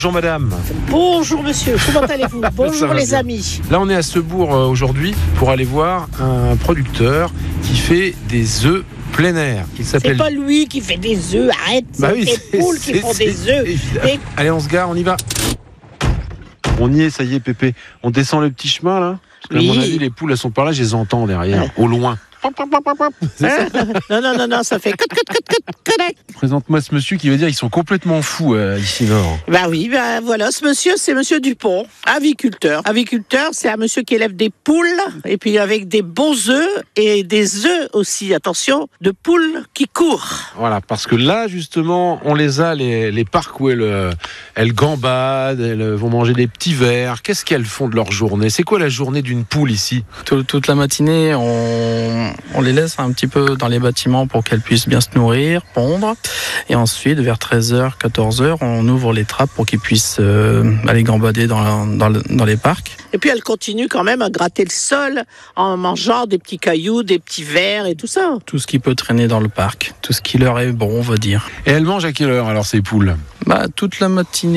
Bonjour madame. Bonjour monsieur, comment allez-vous? Bonjour les amis. Là on est à Sebourg aujourd'hui pour aller voir un producteur qui fait des œufs plein air. C'est pas lui qui fait des œufs, arrête, c'est les poules qui font des œufs. Allez on se gare, on y va. On y est, ça y est Pépé. On descend le petit chemin là. Parce qu'à mon avis les poules elles sont par là, je les entends derrière, au loin. Non, ça fait Présente-moi ce monsieur qui veut dire qu'ils sont complètement fous ici nord. Bah oui, voilà, ce monsieur, c'est monsieur Dupont, aviculteur. Aviculteur, c'est un monsieur qui élève des poules, et puis avec des bons œufs, et des œufs aussi, attention, de poules qui courent. Voilà, parce que là, justement, on les a, les parcs où elles gambadent, elles vont manger des petits vers. Qu'est-ce qu'elles font de leur journée? C'est quoi la journée d'une poule ici? Toute la matinée, on les laisse un petit peu dans les bâtiments pour qu'elles puissent bien se nourrir, pondre. Et ensuite, vers 13h, 14h, on ouvre les trappes pour qu'ils puissent aller gambader dans les parcs. Et puis elle continue quand même à gratter le sol en mangeant des petits cailloux, des petits vers et tout ça. Tout ce qui peut traîner dans le parc, tout ce qui leur est bon, on va dire. Et elles mangent à quelle heure alors ces poules? Toute la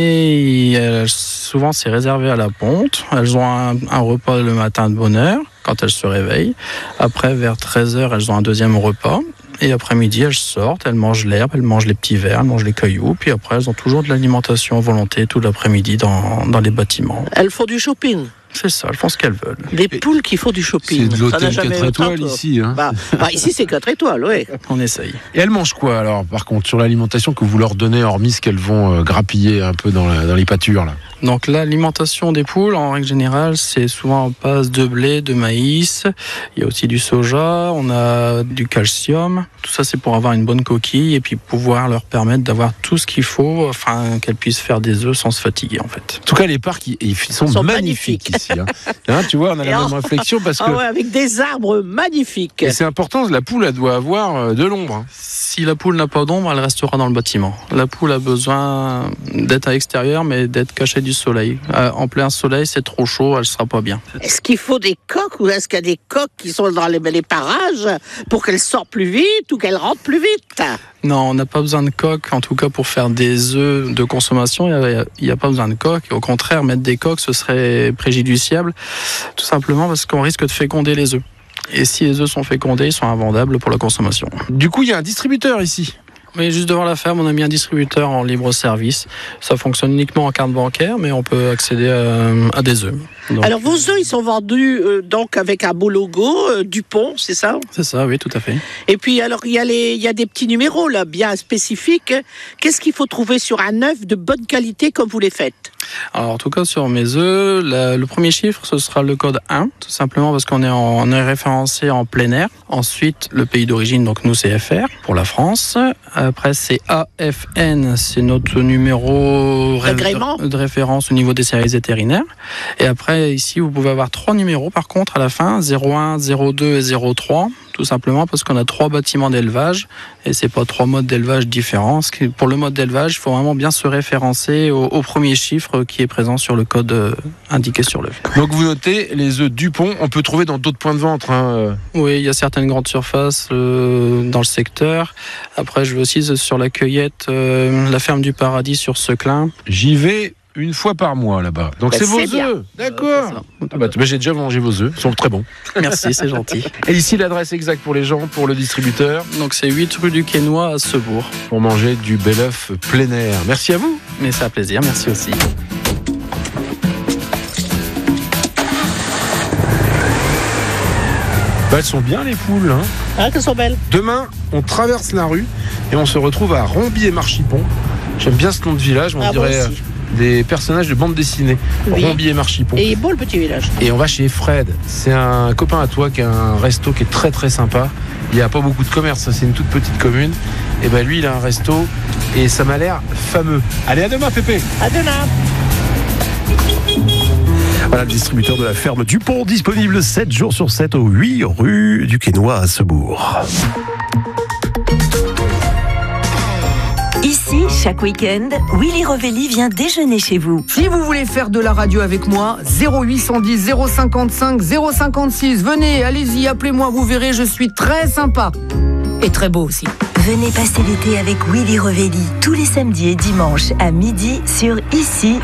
matinée, souvent c'est réservé à la ponte. Elles ont un repas le matin de bonne heure, quand elles se réveillent. Après, vers 13h, elles ont un deuxième repas. Et après-midi, elles sortent, elles mangent l'herbe, elles mangent les petits vers, elles mangent les cailloux. Puis après, elles ont toujours de l'alimentation à volonté tout l'après-midi dans les bâtiments. Elles font du shopping. C'est ça, elles font ce qu'elles veulent. Des poules qui font du shopping. C'est de l'hôtel 4 étoiles ici. Hein. Ici, c'est 4 étoiles, oui. On essaye. Et elles mangent quoi alors, par contre, sur l'alimentation que vous leur donnez, hormis ce qu'elles vont grappiller un peu dans les pâtures là? Donc l'alimentation des poules, en règle générale, c'est souvent en base de blé, de maïs. Il y a aussi du soja, on a du calcium. Tout ça, c'est pour avoir une bonne coquille et puis pouvoir leur permettre d'avoir tout ce qu'il faut afin qu'elles puissent faire des œufs sans se fatiguer, en fait. En tout cas, les parcs, ils sont magnifiques ici. Hein, tu vois, on a la même réflexion parce que... avec des arbres magnifiques. Et c'est important, la poule, elle doit avoir de l'ombre. Si la poule n'a pas d'ombre, elle restera dans le bâtiment. La poule a besoin d'être à l'extérieur, mais d'être cachée du soleil. En plein soleil, c'est trop chaud, elle ne sera pas bien. Est-ce qu'il faut des coques ou est-ce qu'il y a des coques qui sont dans les parages pour qu'elles sortent plus vite ou qu'elles rentrent plus vite? Non, on n'a pas besoin de coques, en tout cas pour faire des œufs de consommation, il n'y a pas besoin de coques. Au contraire, mettre des coques, ce serait préjudiciable, tout simplement parce qu'on risque de féconder les œufs. Et si les œufs sont fécondés, ils sont invendables pour la consommation. Du coup, il y a un distributeur ici. Oui, juste devant la ferme, on a mis un distributeur en libre service. Ça fonctionne uniquement en carte bancaire, mais on peut accéder à des œufs. Donc, alors vos œufs, ils sont vendus donc avec un beau logo, Dupont, c'est ça? C'est ça, oui, tout à fait. Et puis alors il y a des petits numéros là, bien spécifiques. Qu'est-ce qu'il faut trouver sur un œuf de bonne qualité comme vous les faites? Alors en tout cas sur mes œufs, le premier chiffre ce sera le code 1, tout simplement parce qu'on est référencé en plein air. Ensuite le pays d'origine, donc nous c'est FR pour la France. Après c'est AFN, c'est notre numéro de référence au niveau des services vétérinaires. Et après ici vous pouvez avoir 3 numéros par contre à la fin, 01, 02 et 03. Tout simplement parce qu'on a 3 bâtiments d'élevage et c'est pas 3 modes d'élevage différents. Pour le mode d'élevage, il faut vraiment bien se référencer au premier chiffre qui est présent sur le code indiqué sur l'œuf. Donc vous notez, les œufs Dupont, on peut trouver dans d'autres points de vente. Oui, il y a certaines grandes surfaces dans le secteur. Après, je vais aussi sur la cueillette, la ferme du Paradis sur Seclin. J'y vais une fois par mois là-bas. Donc c'est vos œufs. D'accord. J'ai déjà mangé vos œufs, ils sont très bons. Merci, c'est gentil. Et ici l'adresse exacte pour les gens, pour le distributeur? Donc c'est 8 rue du Quesnoy à Sebourg. Pour manger du bel œuf plein air. Merci à vous. Mais c'est un plaisir, merci aussi. Elles sont bien les poules. Qu'elles sont belles. Demain, on traverse la rue et on se retrouve à Rombier-Marchipont. J'aime bien ce nom de village, on dirait des personnages de bande dessinée. Oui. Rombier-Marchipont. Et il est beau le petit village. Et on va chez Fred. C'est un copain à toi qui a un resto qui est très très sympa. Il n'y a pas beaucoup de commerce, c'est une toute petite commune. Et ben lui, il a un resto et ça m'a l'air fameux. Allez, à demain, Pépé. À demain. Voilà le distributeur de la ferme Dupont, disponible 7 jours sur 7 au 8 rue du Quesnoy à Sebourg. Ici, chaque week-end, Willy Revelli vient déjeuner chez vous. Si vous voulez faire de la radio avec moi, 0810 055 056. Venez, allez-y, appelez-moi, vous verrez, je suis très sympa. Et très beau aussi. Venez passer l'été avec Willy Revelli tous les samedis et dimanches à midi sur ICI